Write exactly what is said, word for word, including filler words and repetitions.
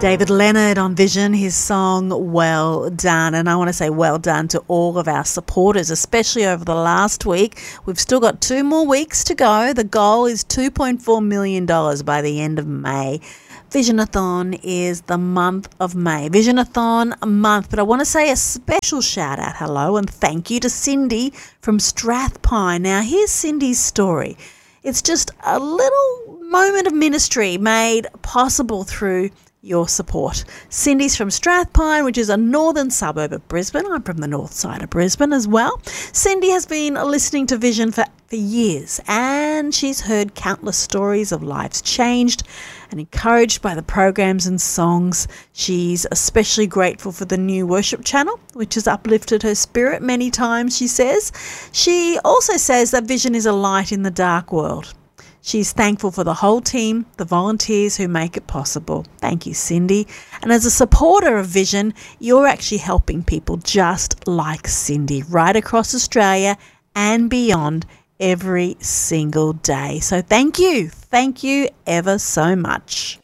David Leonard on Vision, his song Well Done. And I want to say well done to all of our supporters, especially over the last week. We've still got two more weeks to go. The goal is two point four million dollars by the end of May. Visionathon is the month of May. Visionathon month. But I want to say a special shout out, hello, and thank you to Cindy from Strathpine. Now, here's Cindy's story. It's just a little moment of ministry made possible through your support. Cindy's from Strathpine, which is a northern suburb of Brisbane. I'm from the north side of Brisbane as well. Cindy has been listening to Vision for, for years, and she's heard countless stories of lives changed and encouraged by the programs and songs. She's especially grateful for the new worship channel, which has uplifted her spirit many times, she says. She also says that Vision is a light in the dark world. She's thankful for the whole team, the volunteers who make it possible. Thank you, Cindy. And as a supporter of Vision, you're actually helping people just like Cindy right across Australia and beyond every single day. So thank you. Thank you ever so much.